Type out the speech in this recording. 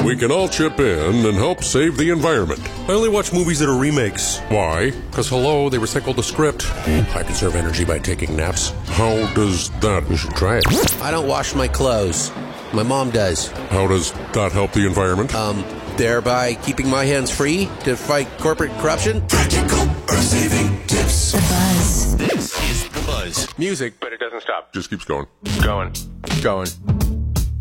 We can all chip in and help save the environment. I only watch movies that are remakes. Why? Because, hello, they recycled the script. I conserve energy by taking naps. How does that? You should try it. I don't wash my clothes. My mom does. How does that help the environment? Thereby keeping my hands free to fight corporate corruption. Practical earth-saving tips. The Buzz. This is The Buzz. Music, but it doesn't stop. Just keeps going. Going.